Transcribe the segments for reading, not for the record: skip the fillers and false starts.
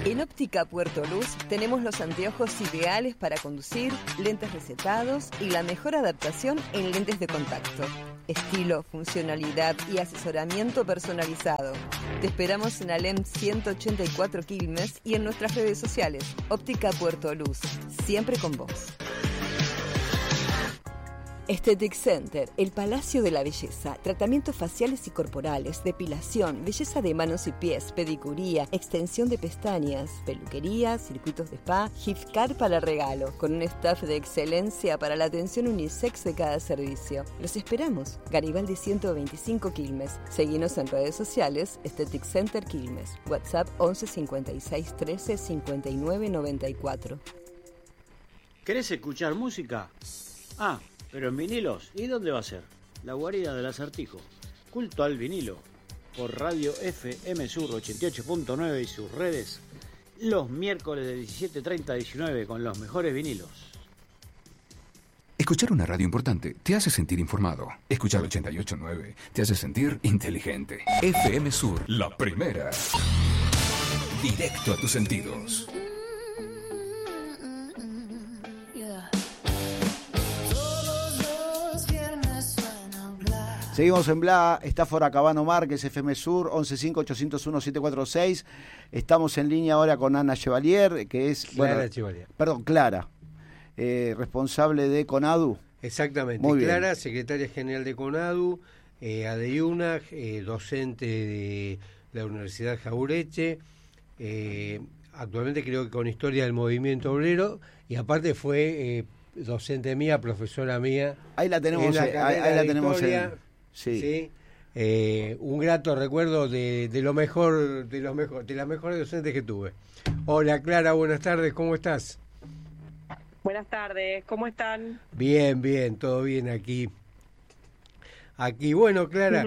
En Óptica Puerto Luz tenemos los anteojos ideales para conducir, lentes recetados y la mejor adaptación en lentes de contacto. Estilo, funcionalidad y asesoramiento personalizado. Te esperamos en Alem 184 Quilmes y en nuestras redes sociales. Óptica Puerto Luz, siempre con vos. Aesthetic Center, el Palacio de la Belleza. Tratamientos faciales y corporales, depilación, belleza de manos y pies, pedicuría, extensión de pestañas, peluquería, circuitos de spa, gift card para regalo, con un staff de excelencia para la atención unisex de cada servicio. Los esperamos. Garibaldi 125 Quilmes. Seguinos en redes sociales, Aesthetic Center Quilmes. WhatsApp 11 56 13 59 94. ¿Querés escuchar música? Pero en vinilos, ¿y dónde va a ser? La guarida del Acertijo. Culto al vinilo. Por Radio FM Sur 88.9 y sus redes. Los miércoles de 17:30 a 19 con los mejores vinilos. Escuchar una radio importante te hace sentir informado. Escuchar 88.9 te hace sentir inteligente. FM Sur, la primera. Directo a tus sentidos. Seguimos en Bla, está Cabano Márquez, FM Sur, 115-801-746. Estamos en línea ahora con Ana Chevalier, que es... Clara, responsable de CONADU. Exactamente, Muy Clara, bien. secretaria general de CONADU, ADEUNA, docente de la Universidad Jauretche, actualmente creo que con historia del movimiento obrero, y aparte fue docente mía, profesora mía. Ahí la tenemos, ahí la tenemos historia, sí. Un grato recuerdo de lo mejor, de las mejores docentes que tuve. Hola Clara, buenas tardes, ¿cómo estás? Buenas tardes, ¿cómo están? Bien, todo bien aquí. Bueno, Clara,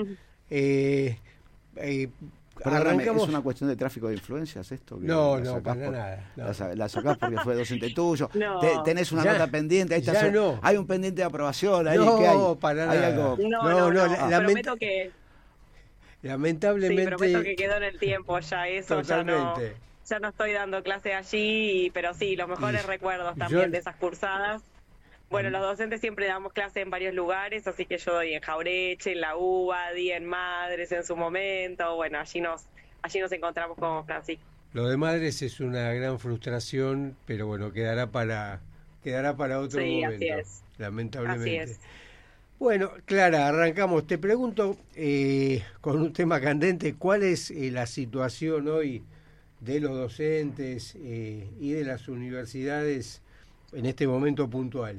arrancamos... ¿Es una cuestión de tráfico de influencias esto? No, para nada. No. La sacás porque fue docente tuyo. No. Tenés una nota pendiente. Ahí está no. Hay un pendiente de aprobación. Ahí, no, ¿qué hay? Para ¿Hay nada. algo? No, prometo que... Lamentablemente... Sí, prometo que quedó en el tiempo ya eso. Totalmente. Ya no estoy dando clase allí, pero sí, los mejores recuerdos también de esas cursadas. Bueno, los docentes siempre damos clase en varios lugares, así que yo doy en Jauretche, en la UBA, di en Madres en su momento. Bueno, allí nos encontramos con Francisco. Lo de Madres es una gran frustración, pero bueno, quedará para otro momento. Así es. Lamentablemente. Así es. Bueno, Clara, arrancamos. Te pregunto, con un tema candente, ¿cuál es la situación hoy de los docentes y de las universidades en este momento puntual?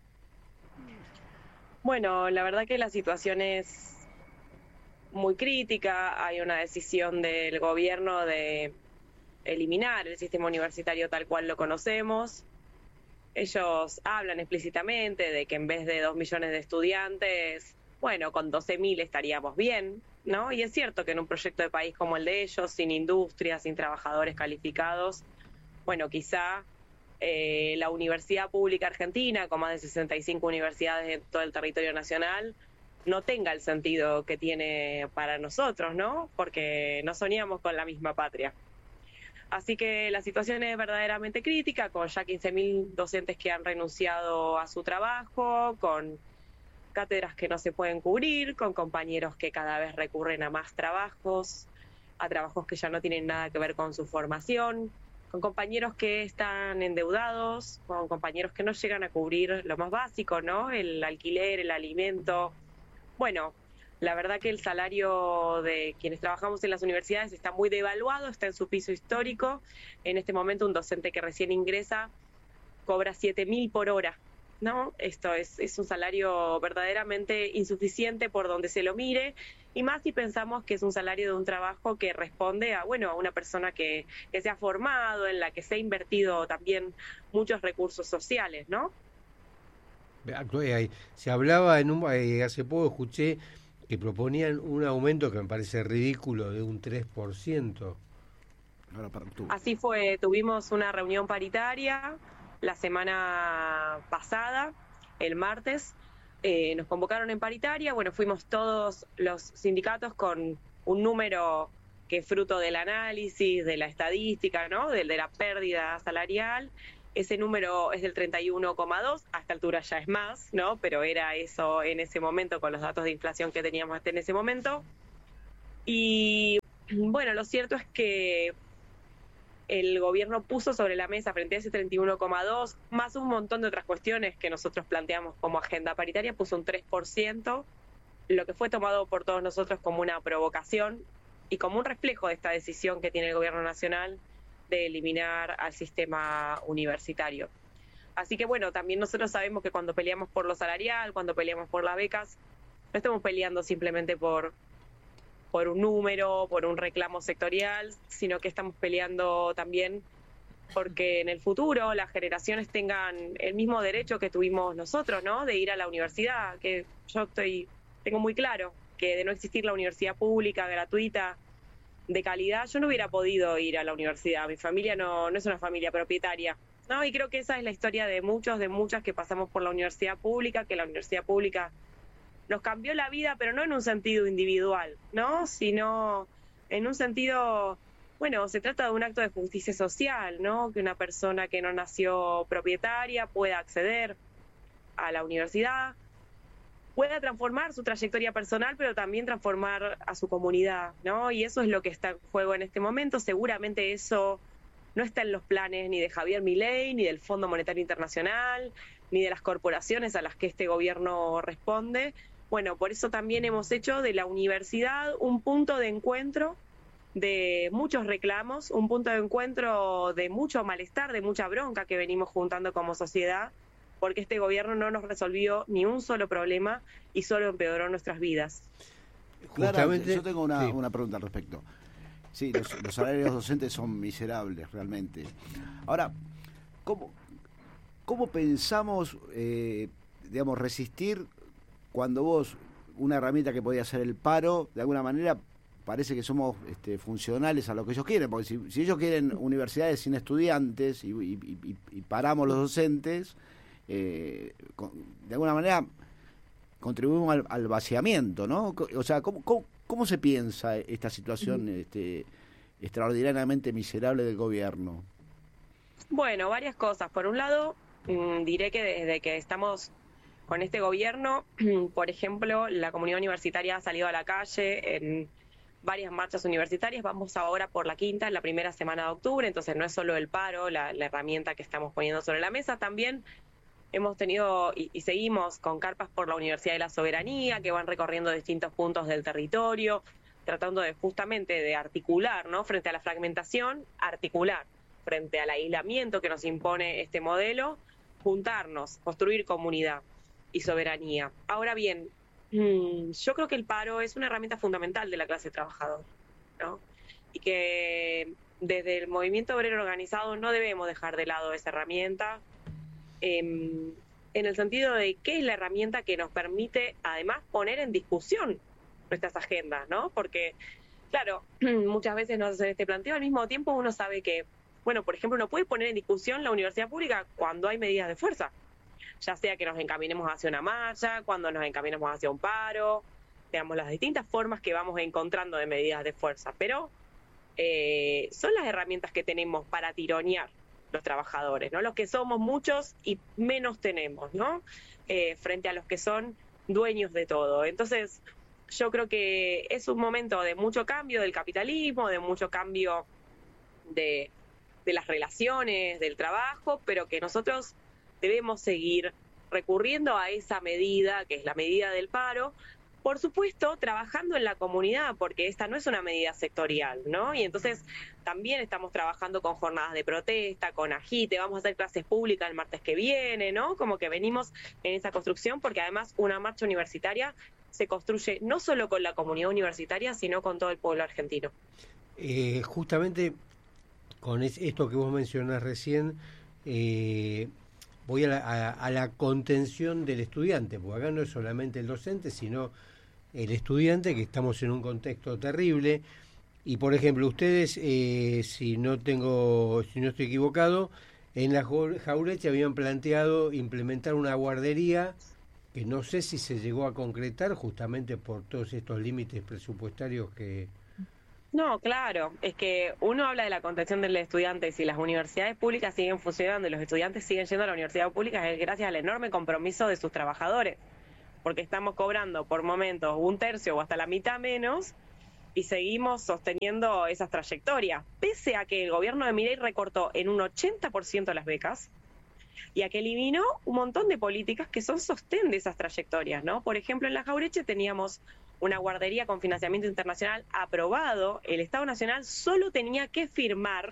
Bueno, la verdad que la situación es muy crítica. Hay una decisión del gobierno de eliminar el sistema universitario tal cual lo conocemos. Ellos hablan explícitamente de que en vez de 2 millones de estudiantes, bueno, con 12.000 estaríamos bien, ¿no? Y es cierto que en un proyecto de país como el de ellos, sin industria, sin trabajadores calificados, bueno, quizá la Universidad Pública Argentina, con más de 65 universidades en todo el territorio nacional, no tenga el sentido que tiene para nosotros, ¿no? Porque no soñamos con la misma patria. Así que la situación es verdaderamente crítica, con ya 15.000 docentes que han renunciado a su trabajo, con cátedras que no se pueden cubrir, con compañeros que cada vez recurren a más trabajos, a trabajos que ya no tienen nada que ver con su formación, con compañeros que están endeudados, con compañeros que no llegan a cubrir lo más básico, ¿no? El alquiler, el alimento. Bueno, la verdad que el salario de quienes trabajamos en las universidades está muy devaluado, está en su piso histórico. En este momento un docente que recién ingresa cobra 7.000 por hora, ¿no? Esto es un salario verdaderamente insuficiente por donde se lo mire, y más si pensamos que es un salario de un trabajo que responde a una persona que se ha formado, en la que se ha invertido también muchos recursos sociales, ¿no? Se hablaba hace poco, escuché que proponían un aumento que me parece ridículo de un 3%. Ahora para octubre. Así fue, tuvimos una reunión paritaria la semana pasada, el martes, nos convocaron en paritaria, fuimos todos los sindicatos con un número que fruto del análisis, de la estadística, ¿no? de la pérdida salarial, ese número es del 31,2, a esta altura ya es más, ¿no? Pero era eso en ese momento con los datos de inflación que teníamos hasta en ese momento. Y bueno, lo cierto es que el gobierno puso sobre la mesa frente a ese 31,2, más un montón de otras cuestiones que nosotros planteamos como agenda paritaria, puso un 3%, lo que fue tomado por todos nosotros como una provocación y como un reflejo de esta decisión que tiene el gobierno nacional de eliminar al sistema universitario. Así que bueno, también nosotros sabemos que cuando peleamos por lo salarial, cuando peleamos por las becas, no estamos peleando simplemente por un número, por un reclamo sectorial, sino que estamos peleando también porque en el futuro las generaciones tengan el mismo derecho que tuvimos nosotros, ¿no? De ir a la universidad, que yo tengo muy claro que de no existir la universidad pública, gratuita, de calidad, yo no hubiera podido ir a la universidad. Mi familia no es una familia propietaria, ¿no? Y creo que esa es la historia de muchos, de muchas que pasamos por la universidad pública, que la universidad pública nos cambió la vida, pero no en un sentido individual, ¿no? Sino en un sentido, bueno, se trata de un acto de justicia social, ¿no? Que una persona que no nació propietaria pueda acceder a la universidad, pueda transformar su trayectoria personal, pero también transformar a su comunidad, ¿no? Y eso es lo que está en juego en este momento. Seguramente eso no está en los planes ni de Javier Milei, ni del Fondo Monetario Internacional, ni de las corporaciones a las que este gobierno responde. Bueno, por eso también hemos hecho de la universidad un punto de encuentro de muchos reclamos, un punto de encuentro de mucho malestar, de mucha bronca que venimos juntando como sociedad, porque este gobierno no nos resolvió ni un solo problema y solo empeoró nuestras vidas. Justamente, yo tengo una pregunta al respecto. Sí, los salarios docentes son miserables, realmente. Ahora, ¿cómo pensamos, digamos, resistir cuando vos, una herramienta que podía ser el paro, de alguna manera parece que somos funcionales a lo que ellos quieren? Porque si ellos quieren universidades sin estudiantes y paramos los docentes, de alguna manera contribuimos al vaciamiento, ¿no? O sea, ¿cómo se piensa esta situación extraordinariamente miserable del gobierno? Bueno, varias cosas. Por un lado, diré que desde que estamos con este gobierno, por ejemplo, la comunidad universitaria ha salido a la calle en varias marchas universitarias. Vamos ahora por la quinta, en la primera semana de octubre, entonces no es solo el paro, la herramienta que estamos poniendo sobre la mesa, también hemos tenido y seguimos con carpas por la Universidad de la Soberanía, que van recorriendo distintos puntos del territorio, tratando de justamente de articular, ¿no? Frente a la fragmentación, articular. Frente al aislamiento que nos impone este modelo, juntarnos, construir comunidad y soberanía. Ahora bien, yo creo que el paro es una herramienta fundamental de la clase trabajadora, ¿no? Y que desde el movimiento obrero organizado no debemos dejar de lado esa herramienta, en el sentido de qué es la herramienta que nos permite además poner en discusión nuestras agendas, ¿no? Porque, claro, muchas veces nos hacen este planteo, al mismo tiempo uno sabe que, bueno, por ejemplo, uno puede poner en discusión la universidad pública cuando hay medidas de fuerza, ya sea que nos encaminemos hacia una marcha, cuando nos encaminemos hacia un paro, digamos, las distintas formas que vamos encontrando de medidas de fuerza, pero son las herramientas que tenemos para tironear los trabajadores, ¿no? Los que somos muchos y menos tenemos, ¿no? Frente a los que son dueños de todo. Entonces, yo creo que es un momento de mucho cambio del capitalismo, de mucho cambio de las relaciones, del trabajo, pero que nosotros debemos seguir recurriendo a esa medida, que es la medida del paro, por supuesto, trabajando en la comunidad, porque esta no es una medida sectorial, ¿no? Y entonces también estamos trabajando con jornadas de protesta, con agite, vamos a hacer clases públicas el martes que viene, ¿no? Como que venimos en esa construcción, porque además una marcha universitaria se construye no solo con la comunidad universitaria, sino con todo el pueblo argentino. Justamente con esto que vos mencionás recién, voy a la contención del estudiante, porque acá no es solamente el docente, sino el estudiante, que estamos en un contexto terrible. Y por ejemplo, ustedes, si no estoy equivocado, en la Jauretche habían planteado implementar una guardería que no sé si se llegó a concretar justamente por todos estos límites presupuestarios que No, claro, es que uno habla de la contención del estudiante, si las universidades públicas siguen funcionando y los estudiantes siguen yendo a la universidad pública es gracias al enorme compromiso de sus trabajadores, porque estamos cobrando por momentos 1/3 o hasta la mitad menos y seguimos sosteniendo esas trayectorias, pese a que el gobierno de Milei recortó en un 80% las becas y a que eliminó un montón de políticas que son sostén de esas trayectorias, ¿no? Por ejemplo, en La Jaureche teníamos una guardería con financiamiento internacional aprobado, el Estado Nacional solo tenía que firmar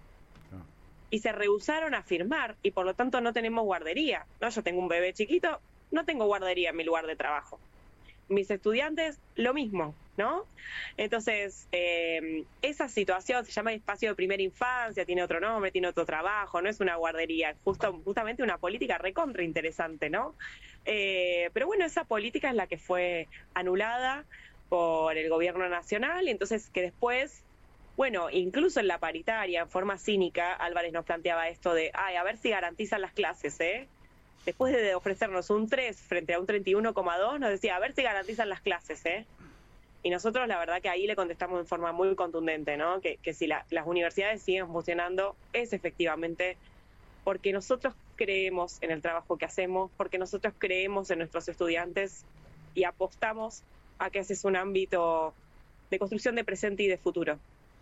y se rehusaron a firmar y por lo tanto no tenemos guardería, ¿no? Yo tengo un bebé chiquito, no tengo guardería en mi lugar de trabajo. Mis estudiantes, lo mismo, ¿no? Entonces, esa situación se llama espacio de primera infancia, tiene otro nombre, tiene otro trabajo, no es una guardería, es justamente una política recontra interesante, ¿no? Pero bueno, esa política es la que fue anulada por el gobierno nacional, entonces que después, bueno, incluso en la paritaria, en forma cínica, Álvarez nos planteaba esto de, a ver si garantizan las clases, ¿eh? Después de ofrecernos un 3 frente a un 31,2, nos decía, a ver si garantizan las clases, ¿eh? Y nosotros la verdad que ahí le contestamos de forma muy contundente, ¿no? Que si las universidades siguen funcionando es efectivamente porque nosotros creemos en el trabajo que hacemos, porque nosotros creemos en nuestros estudiantes y apostamos a que ese es un ámbito de construcción de presente y de futuro.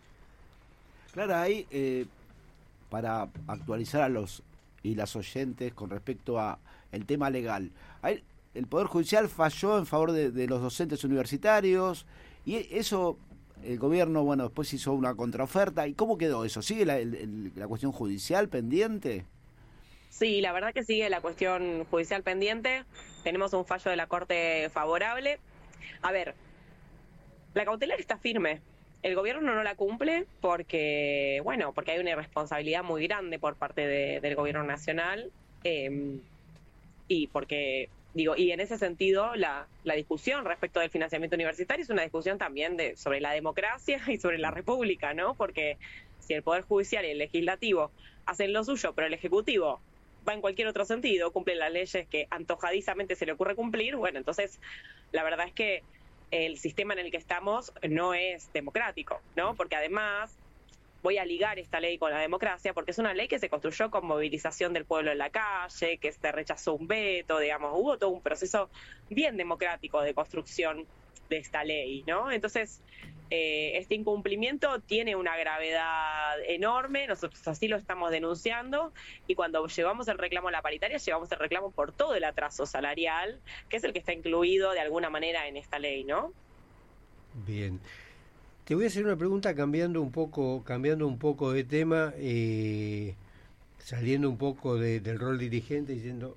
Claro, ahí para actualizar a los y las oyentes con respecto a el tema legal. Ahí, el Poder Judicial falló en favor de los docentes universitarios y eso el gobierno, bueno, después hizo una contraoferta. ¿Y cómo quedó eso? ¿Sigue la cuestión judicial pendiente? Sí, la verdad que sigue la cuestión judicial pendiente. Tenemos un fallo de la Corte favorable. A ver, la cautelar está firme. El gobierno no la cumple porque, bueno, porque hay una irresponsabilidad muy grande por parte del gobierno nacional y porque, digo, y en ese sentido la discusión respecto del financiamiento universitario es una discusión también sobre la democracia y sobre la república, ¿no? Porque si el Poder Judicial y el Legislativo hacen lo suyo, pero el Ejecutivo va en cualquier otro sentido, cumple las leyes que antojadizamente se le ocurre cumplir, bueno, entonces la verdad es que el sistema en el que estamos no es democrático, ¿no? Porque además voy a ligar esta ley con la democracia porque es una ley que se construyó con movilización del pueblo en la calle, que se rechazó un veto, digamos, hubo todo un proceso bien democrático de construcción de esta ley, ¿no? Entonces, este incumplimiento tiene una gravedad enorme, nosotros así lo estamos denunciando y cuando llevamos el reclamo a la paritaria, llevamos el reclamo por todo el atraso salarial, que es el que está incluido de alguna manera en esta ley, ¿no? Bien. Te voy a hacer una pregunta cambiando un poco de tema, saliendo un poco del rol dirigente y yendo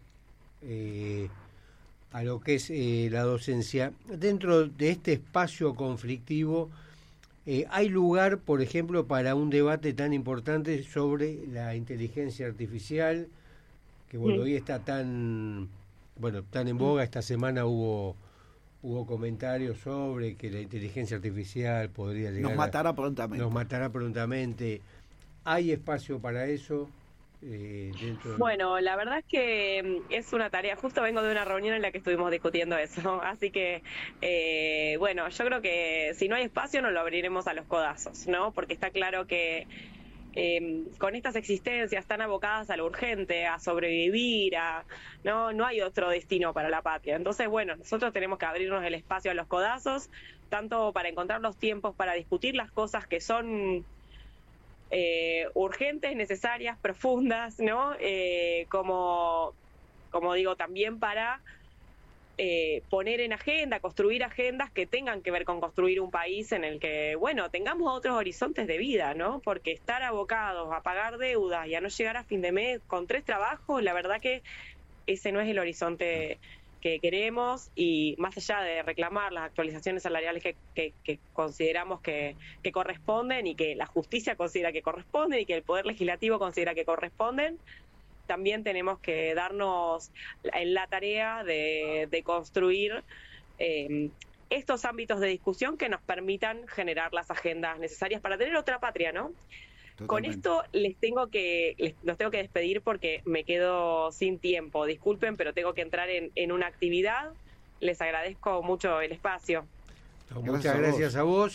a lo que es la docencia. Dentro de este espacio conflictivo, ¿hay lugar, por ejemplo, para un debate tan importante sobre la inteligencia artificial, que bueno, hoy está tan en boga? Esta semana hubo comentarios sobre que la inteligencia artificial podría llegar nos matará prontamente. ¿Hay espacio para eso? Bueno, la verdad es que es una tarea, justo vengo de una reunión en la que estuvimos discutiendo eso, así que bueno, yo creo que si no hay espacio nos lo abriremos a los codazos, ¿no? Porque está claro que con estas existencias tan abocadas a lo urgente, a sobrevivir, no hay otro destino para la patria. Entonces, bueno, nosotros tenemos que abrirnos el espacio a los codazos, tanto para encontrar los tiempos para discutir las cosas que son urgentes, necesarias, profundas, ¿no? Como digo, también para poner en agenda, construir agendas que tengan que ver con construir un país en el que, bueno, tengamos otros horizontes de vida, ¿no? Porque estar abocados a pagar deudas y a no llegar a fin de mes con 3 trabajos, la verdad que ese no es el horizonte que queremos, y más allá de reclamar las actualizaciones salariales que consideramos que corresponden y que la justicia considera que corresponden y que el Poder Legislativo considera que corresponden, también tenemos que darnos en la tarea de construir estos ámbitos de discusión que nos permitan generar las agendas necesarias para tener otra patria, ¿no? Totalmente. Con esto los tengo que despedir porque me quedo sin tiempo. Disculpen, pero tengo que entrar en una actividad. Les agradezco mucho el espacio. Muchas gracias a vos.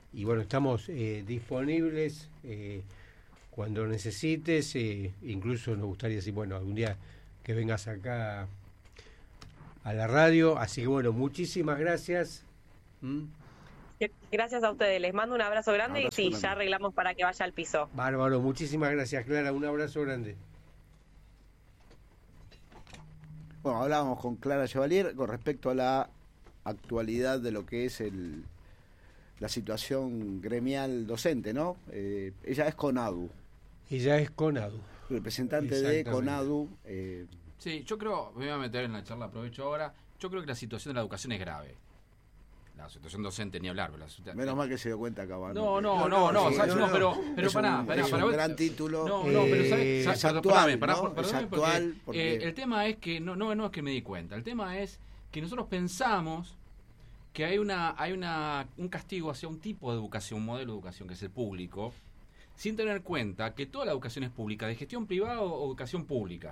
y bueno, estamos disponibles cuando necesites, incluso nos gustaría decir, bueno, algún día que vengas acá a la radio, así que bueno, muchísimas gracias. Gracias a ustedes, les mando un abrazo grande y sí, ya arreglamos para que vaya al piso. Bárbaro, muchísimas gracias, Clara, un abrazo grande. Bueno, hablábamos con Clara Chevalier con respecto a la actualidad de lo que es la situación gremial docente, ¿no? Ella es CONADU. Representante de CONADU. Sí, yo creo, me voy a meter en la charla, aprovecho ahora, yo creo que la situación de la educación es grave. La situación docente ni hablar. Menos mal que se dio cuenta, Cabano. Pero pará. Es un gran título. Pero es actual, es actual. Porque el tema es que, no es que me di cuenta, el tema es que nosotros pensamos que hay un castigo hacia un tipo de educación, un modelo de educación que es el público, sin tener en cuenta que toda la educación es pública, de gestión privada o educación pública.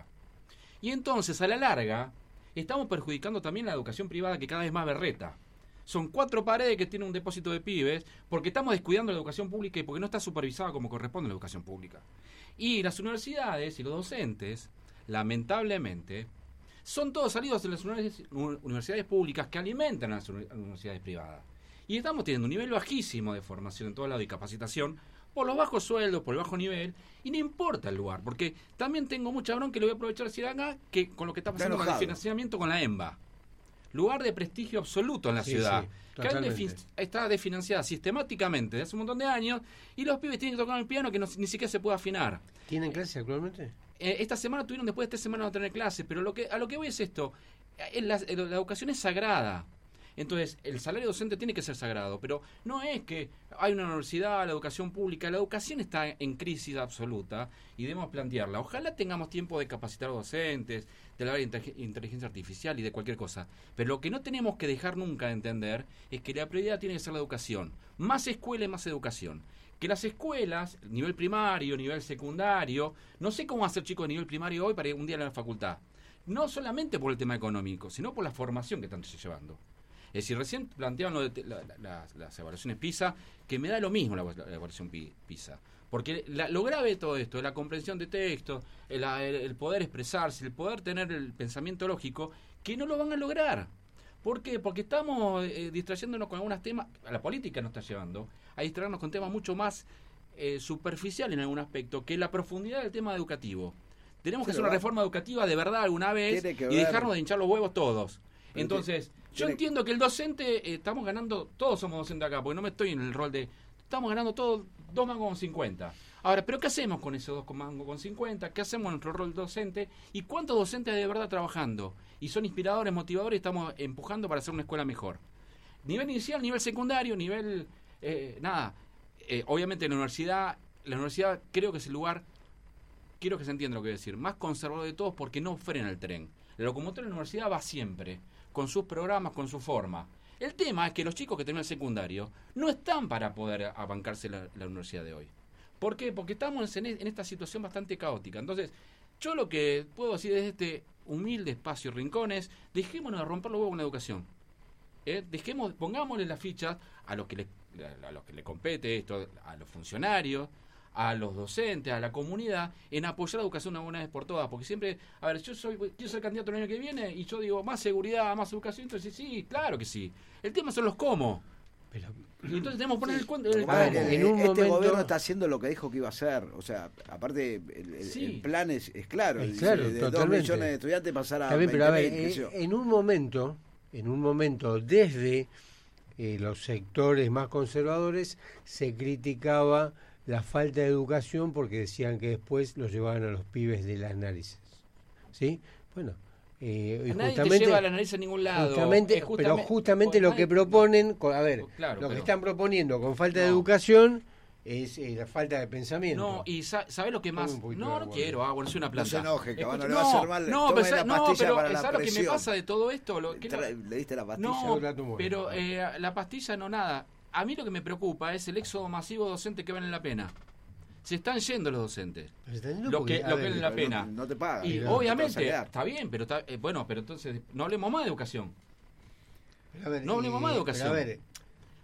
Y entonces, a la larga, estamos perjudicando también la educación privada, que cada vez más berreta. Son 4 paredes que tienen un depósito de pibes porque estamos descuidando la educación pública y porque no está supervisada como corresponde la educación pública. Y las universidades y los docentes, lamentablemente, son todos salidos de las universidades públicas que alimentan a las universidades privadas. Y estamos teniendo un nivel bajísimo de formación en todo lado y capacitación por los bajos sueldos, por el bajo nivel, y no importa el lugar, porque también tengo mucha bronca que le voy a aprovechar a decir acá que con lo que está pasando con el financiamiento con la EMBA. Lugar de prestigio absoluto en la ciudad. Que está desfinanciada sistemáticamente desde hace un montón de años y los pibes tienen que tocar el piano que ni siquiera se puede afinar. ¿Tienen clases actualmente? Esta semana tuvieron, después de 3 semanas no tener clases, pero a lo que voy es esto. La educación es sagrada. Entonces, el salario docente tiene que ser sagrado, pero no es que hay una universidad, la educación pública, la educación está en crisis absoluta y debemos plantearla. Ojalá tengamos tiempo de capacitar docentes, de hablar de inteligencia artificial y de cualquier cosa, pero lo que no tenemos que dejar nunca de entender es que la prioridad tiene que ser la educación. Más escuela y más educación. Que las escuelas, nivel primario, nivel secundario, no sé cómo hacer chicos de nivel primario hoy para ir un día a la facultad. No solamente por el tema económico, sino por la formación que están llevando. Es decir, recién planteaban lo de las evaluaciones PISA, que me da lo mismo la evaluación PISA. Porque lo grave de todo esto es la comprensión de texto, el poder expresarse, el poder tener el pensamiento lógico, que no lo van a lograr. ¿Por qué? Porque estamos distrayéndonos con algunos temas, la política nos está llevando a distraernos con temas mucho más superficiales en algún aspecto, que la profundidad del tema educativo. Tenemos que hacer una reforma educativa de verdad alguna vez y dejarnos de hinchar los huevos todos. Entonces, yo entiendo que el docente, estamos ganando, todos somos docentes acá, porque no me estoy en el rol de, estamos ganando todos 2 mangos con 50. Ahora, ¿pero qué hacemos con esos 2 mangos con 50? ¿Qué hacemos en nuestro rol docente? ¿Y cuántos docentes hay de verdad trabajando? Y son inspiradores, motivadores, y estamos empujando para hacer una escuela mejor. Nivel inicial, nivel secundario, nivel, obviamente la universidad creo que es el lugar, quiero que se entienda lo que voy a decir, más conservador de todos porque no frena el tren. La locomotora de la universidad va siempre, con sus programas, con su forma. El tema es que los chicos que terminan el secundario no están para poder abancarse la universidad de hoy. ¿Por qué? Porque estamos en esta situación bastante caótica. Entonces, yo lo que puedo decir desde este humilde espacio Rincones, dejémonos de romper los huevos con la educación. Pongámosle las fichas a los que le compete esto, a los funcionarios, a los docentes, a la comunidad, en apoyar la educación una vez por todas, porque siempre, a ver, quiero ser candidato el año que viene y yo digo, más seguridad, más educación, entonces sí, claro que sí. El tema son los cómo. Y entonces tenemos que poner el cuento. Gobierno está haciendo lo que dijo que iba a hacer, o sea, aparte el plan es claro, de 2 millones de estudiantes pasar a 20.000. Pero a ver, en un momento, desde los sectores más conservadores, se criticaba la falta de educación porque decían que después los llevaban a los pibes de las narices. ¿Sí? Bueno, nadie te lleva a la nariz a ningún lado. Pero justamente lo que proponen, lo que están proponiendo con falta de educación es la falta de pensamiento. No, y ¿sabes lo que más? No quiero, soy una planta. No se enoje, Cabano, le va a hacer mal. Pero ¿sabes lo que me pasa de todo esto? ¿Le diste la pastilla? No, pero la pastilla no nada. A mí lo que me preocupa es el éxodo masivo docente que vale la pena. Se están yendo los docentes. Lo que vale la pena. No te pagan. Y obviamente, está bien, pero pero entonces no hablemos más de educación. No hablemos más de educación.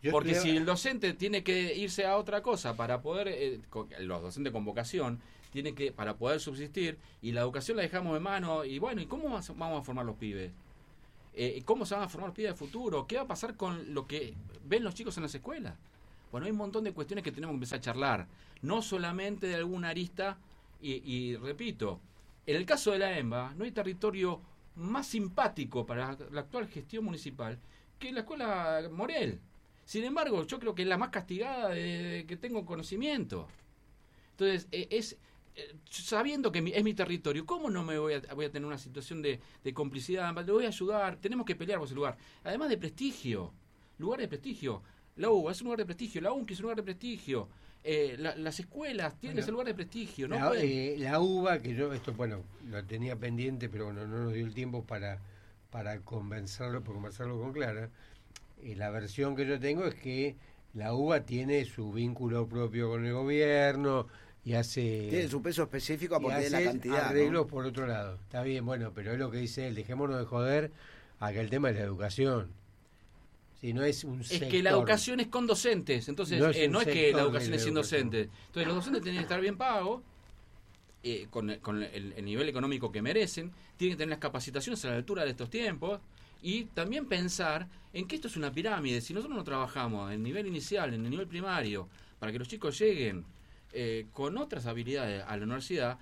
Porque si el docente tiene que irse a otra cosa para poder, los docentes con vocación, tienen que, para poder subsistir, y la educación la dejamos de mano, y bueno, ¿y cómo vamos a formar los pibes? ¿Cómo se van a formar los pibes del futuro? ¿Qué va a pasar con lo que ven los chicos en las escuelas? Bueno, hay un montón de cuestiones que tenemos que empezar a charlar, no solamente de alguna arista, y repito, en el caso de la EMBA, no hay territorio más simpático para la actual gestión municipal que la escuela Morel. Sin embargo, yo creo que es la más castigada de que tengo conocimiento. Entonces, sabiendo que es mi territorio, ¿cómo no me voy a tener una situación de complicidad? Le voy a ayudar, tenemos que pelear por ese lugar. Además de prestigio, lugar de prestigio. La UBA es un lugar de prestigio, la UNCI es un lugar de prestigio. Las escuelas tienen ese lugar de prestigio. ¿No? La UBA, que yo lo tenía pendiente, pero no nos dio el tiempo para conversarlo con Clara. La versión que yo tengo es que la UBA tiene su vínculo propio con el gobierno y tiene su peso específico porque de la cantidad, arreglos, ¿no? Por otro lado, está bien, pero es lo que dice él, dejémonos de joder, acá el tema es la educación. Si no es un sector. Es que la educación es con docentes, entonces no es que la educación es sin docentes. Entonces los docentes tienen que estar bien pagos, con el nivel económico que merecen, tienen que tener las capacitaciones a la altura de estos tiempos, y también pensar en que esto es una pirámide. Si nosotros no trabajamos en el nivel inicial, en el nivel primario, para que los chicos lleguen con otras habilidades a la universidad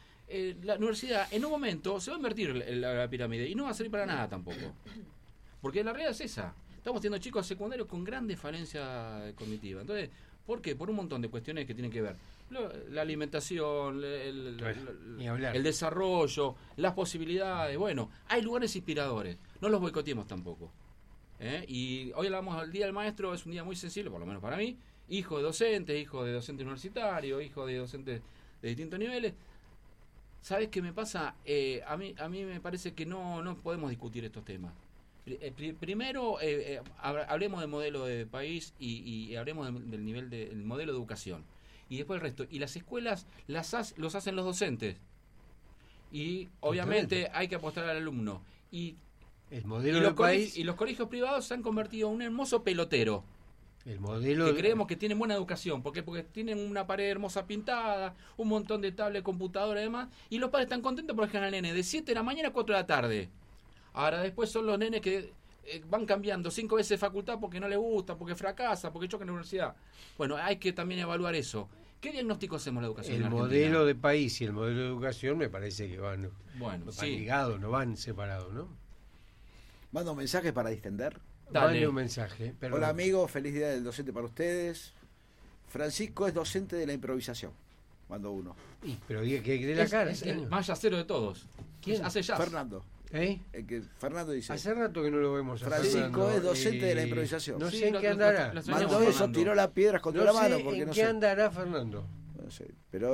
en un momento se va a invertir la pirámide y no va a servir para nada tampoco. Porque la realidad es esa. Estamos teniendo chicos secundarios con grandes falencias cognitivas. Entonces, ¿por qué? Por un montón de cuestiones que tienen que ver. La alimentación, el desarrollo, las posibilidades. Bueno, hay lugares inspiradores. No los boicoteemos tampoco. Y hoy hablamos del Día del Maestro, es un día muy sensible, por lo menos para mí. Hijo de docente universitario, hijo de docentes de distintos niveles. ¿Sabes qué me pasa? A mí me parece que no podemos discutir estos temas. Primero, hablemos del modelo de país y hablemos del nivel del modelo de educación. Y después el resto. Y las escuelas los hacen los docentes. Y obviamente hay que apostar al alumno. Y el modelo del país. Y los colegios privados se han convertido en un hermoso pelotero. El modelo que creemos que tienen buena educación. ¿Por qué? Porque tienen una pared hermosa pintada, un montón de tablets, computadoras y demás. Y los padres están contentos porque dejan al nene de 7 de la mañana a 4 de la tarde. Ahora después son los nenes que van cambiando 5 veces de facultad porque no les gusta, porque fracasa, porque chocan en la universidad. Bueno, hay que también evaluar eso. ¿Qué diagnóstico hacemos de la educación en Argentina? El modelo de país y el modelo de educación me parece que van ligados, no van separados, ¿no? ¿Mando un mensaje para distender? Dale un mensaje. Pero hola amigos, feliz día del docente para ustedes. Francisco es docente de la improvisación. Mando uno. Pero diga que de la cara. Es el más yacero de todos. ¿Quién? Hace jazz. Fernando. El que Fernando dice. Hace rato que no lo vemos. Francisco es docente de la improvisación. No sé en qué andará. Mandó eso, tiró las piedras contra la mano. Porque ¿En qué andará Fernando? No sé, pero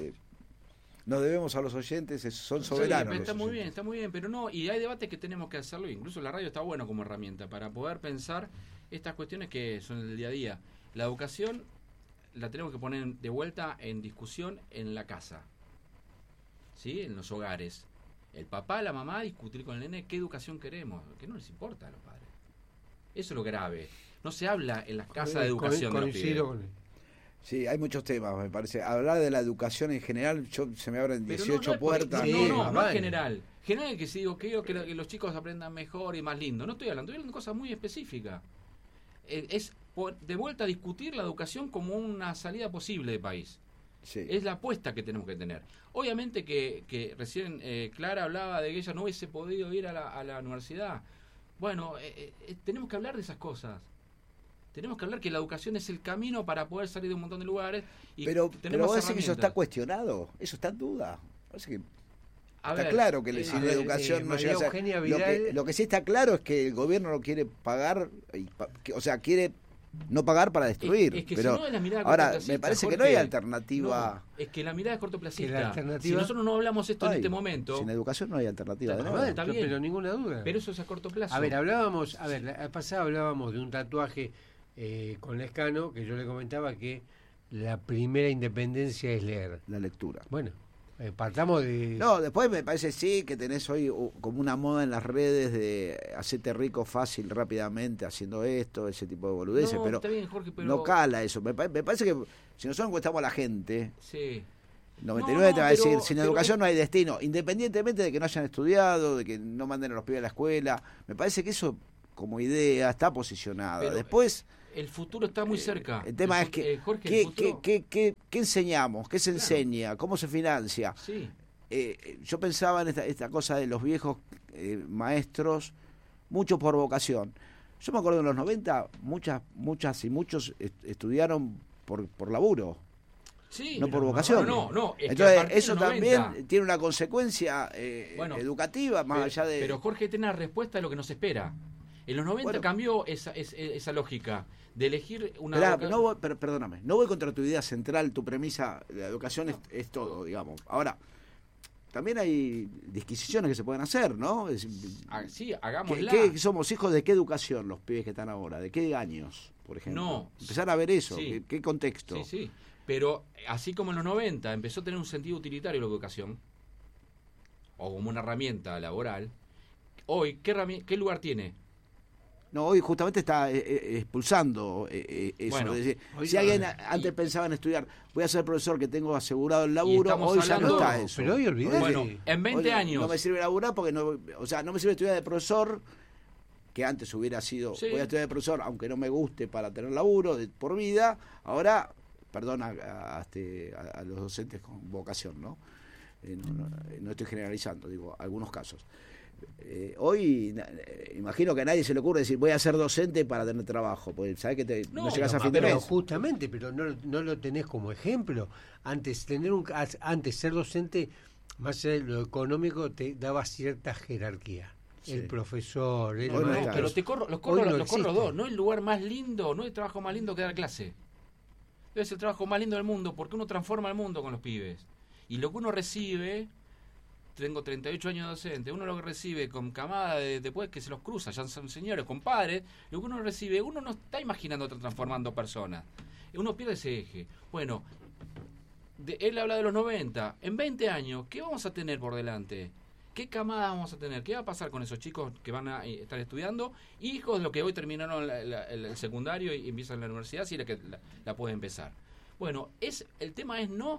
nos debemos a los oyentes, son soberanos. Sí, está muy bien, pero no, y hay debates que tenemos que hacerlo, incluso la radio está bueno como herramienta para poder pensar estas cuestiones que son el día a día. La educación la tenemos que poner de vuelta en discusión en la casa, ¿sí? En los hogares. El papá, la mamá, discutir con el nene qué educación queremos, que no les importa a los padres. Eso es lo grave. No se habla en las casas de educación de los pibes. Sí, hay muchos temas, me parece. Hablar de la educación en general, se me abren 18 puertas. No es general. General es que si digo, quiero que los chicos aprendan mejor y más lindo. No estoy hablando de cosas muy específicas. Es de vuelta a discutir la educación como una salida posible de país. Sí. Es la apuesta que tenemos que tener. Obviamente que recién Clara hablaba de que ella no hubiese podido ir a la universidad. Bueno, tenemos que hablar de esas cosas. Tenemos que hablar que la educación es el camino para poder salir de un montón de lugares. Pero vos decís que eso está cuestionado, eso está en duda. Parece que está claro que si la educación no llega a ser... Lo que sí está claro es que el gobierno no quiere pagar, quiere no pagar para destruir. Es que pero si no es la mirada ahora me parece Jorge, que no hay alternativa. No, es que la mirada es cortoplacista. Si nosotros no hablamos esto en este momento, sin educación no hay alternativa de nada. Está bien, pero ninguna duda. Pero eso es a corto plazo. La pasada hablábamos de un tatuaje con Lescano, que yo le comentaba que la primera independencia es leer. La lectura. Bueno, partamos de... No, después me parece sí que tenés hoy como una moda en las redes de hacerte rico fácil, rápidamente, haciendo esto, ese tipo de boludeces, No, pero, está bien, Jorge, pero no cala eso. Me parece que si nosotros encuestamos a la gente, sí. 99 te va a decir, pero, sin educación no hay destino, independientemente de que no hayan estudiado, de que no manden a los pibes a la escuela. Me parece que eso, como idea, está posicionada. Pero después... El futuro está muy cerca. El tema es que, Jorge, ¿qué enseñamos? ¿Qué se enseña? ¿Cómo se financia? Sí. Yo pensaba en esta cosa de los viejos maestros, mucho por vocación. Yo me acuerdo en los 90, muchas y muchos estudiaron por laburo. Sí, no por vocación. No, entonces eso también tiene una consecuencia educativa más pero, allá de... Pero Jorge tiene una respuesta a lo que nos espera. En los 90 cambió esa lógica de elegir una... Pero perdóname, no voy contra tu idea central, tu premisa, la educación es todo, digamos. Ahora, también hay disquisiciones que se pueden hacer, ¿no? Sí, hagámosla. ¿Qué somos hijos de qué educación los pibes que están ahora? ¿De qué años, por ejemplo? No. Empezar a ver eso, Sí. ¿qué contexto? Sí. Pero así como en los 90 empezó a tener un sentido utilitario la educación, o como una herramienta laboral, hoy, ¿qué lugar tiene? No, hoy justamente está expulsando eso. Bueno, es decir, si alguien antes pensaba en estudiar, voy a ser profesor que tengo asegurado el laburo, hoy ya no está eso. Pero hoy olvidate. Bueno, en 20 años... No me sirve laburar porque no me sirve estudiar de profesor, que antes hubiera sido, voy a estudiar de profesor, aunque no me guste para tener laburo por vida, ahora, perdón a los docentes con vocación, ¿no? No estoy generalizando, digo, algunos casos. Hoy imagino que a nadie se le ocurre decir voy a ser docente para tener trabajo, porque sabes que no llegas a fin de mes. Justamente, pero no lo tenés como ejemplo. Antes ser docente, más allá de lo económico, te daba cierta jerarquía. Sí. El profesor, el maestro. Pero los corro dos. No hay lugar más lindo, no hay trabajo más lindo que dar clase. Es el trabajo más lindo del mundo, porque uno transforma el mundo con los pibes. Y lo que uno recibe... Tengo 38 años de docente, uno lo que recibe con camada después que se los cruza, ya son señores, compadres, lo que uno recibe, uno no está imaginando transformando personas, uno pierde ese eje. Bueno, él habla de los 90, en 20 años, ¿qué vamos a tener por delante? ¿Qué camada vamos a tener? ¿Qué va a pasar con esos chicos que van a estar estudiando? Hijos de los que hoy terminaron el secundario y empiezan la universidad, si la pueden empezar. Bueno, el tema es no...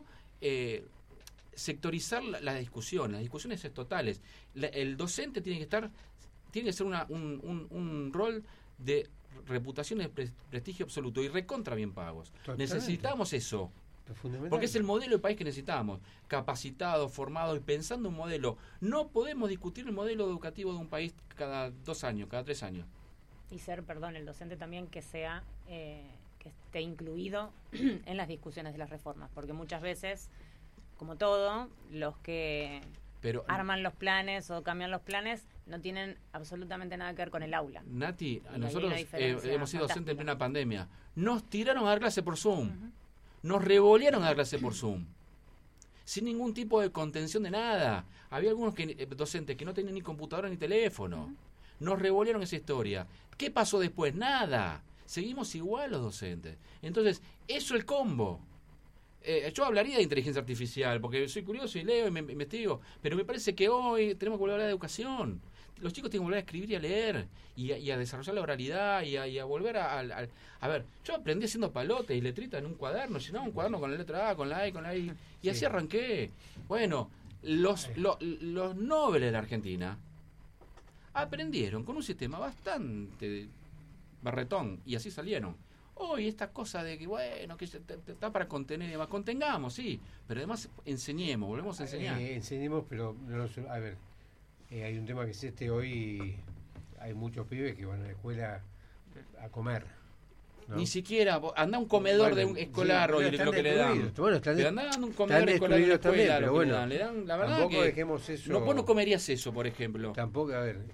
sectorizar las discusiones totales. El docente tiene que ser un rol de reputación y de prestigio absoluto y recontra bien pagos. Totalmente. Necesitamos eso. Porque es el modelo de país que necesitamos, capacitado, formado y pensando un modelo. No podemos discutir el modelo educativo de un país cada 2 años, cada 3 años. Y el docente también que sea que esté incluido en las discusiones de las reformas, porque muchas veces, como todo, los que arman los planes o cambian los planes no tienen absolutamente nada que ver con el aula. Nati, nosotros hemos sido docentes en plena pandemia. Nos tiraron a dar clase por Zoom. Nos revolearon a dar clase por Zoom. Sin ningún tipo de contención de nada. Había algunos docentes que no tenían ni computadora ni teléfono. Nos revolearon esa historia. ¿Qué pasó después? Nada. Seguimos igual los docentes. Entonces, eso es el combo. Yo hablaría de inteligencia artificial, porque soy curioso y leo y me investigo, pero me parece que hoy tenemos que volver a hablar de educación. Los chicos tienen que volver a escribir y a leer, y a desarrollar la oralidad, y a volver a ver, yo aprendí haciendo palotes y letritas en un cuaderno, llenaba un cuaderno con la letra A, con la E, con la I, y así arranqué. Bueno, los nobles de la Argentina aprendieron con un sistema bastante barretón, y así salieron. Hoy esta cosa de que, bueno, que está para contener y demás, contengamos, sí, pero además enseñemos, volvemos a enseñar. Enseñemos, pero, a ver, hay un tema que es hoy hay muchos pibes que van a la escuela a comer. ¿No? Ni siquiera, anda a un comedor de un escolar hoy lo que le dan. Pero anda a un comedor escolar de la escuela, también, lo que le dan. Le dan, la verdad tampoco que dejemos eso. No, vos no comerías eso, por ejemplo. Tampoco, a ver...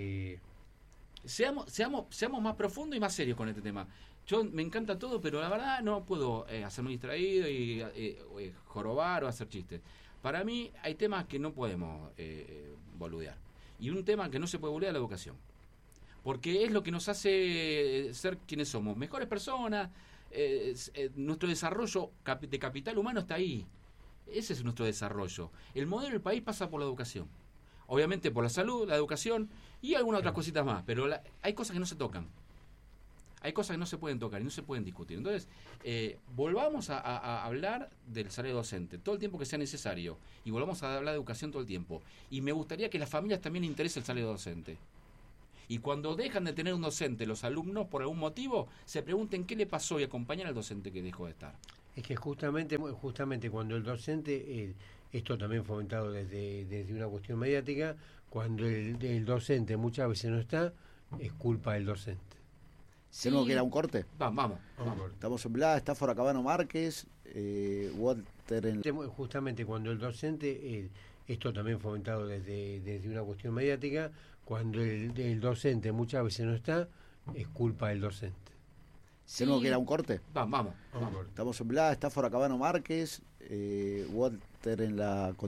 Seamos más profundos y más serios con este tema. Yo me encanta todo, pero la verdad no puedo hacerme distraído y jorobar o hacer chistes. Para mí hay temas que no podemos boludear. Y un tema que no se puede boludear es la educación. Porque es lo que nos hace ser quienes somos. Mejores personas, nuestro desarrollo de capital humano está ahí. Ese es nuestro desarrollo. El modelo del país pasa por la educación. Obviamente por la salud, la educación y algunas otras cositas más, pero hay cosas que no se tocan. Hay cosas que no se pueden tocar y no se pueden discutir. Entonces, volvamos a hablar del salario docente todo el tiempo que sea necesario y volvamos a hablar de educación todo el tiempo. Y me gustaría que a las familias también les interese el salario docente. Y cuando dejan de tener un docente, los alumnos, por algún motivo, se pregunten qué le pasó y acompañan al docente que dejó de estar. Es que justamente cuando el docente, esto también fomentado desde una cuestión mediática, cuando el docente muchas veces no está, es culpa del docente. Sí. ¿Tenemos que ir a un corte? Vamos. Estamos en Bla, Estáfora Cabano Márquez, Walter en... Justamente cuando el docente, esto también fomentado desde una cuestión mediática, cuando el docente muchas veces no está, es culpa del docente. ¿Tenemos que ir a un corte? Vamos. Estamos en Bla, Estáfora Cabano Márquez, Walter en la...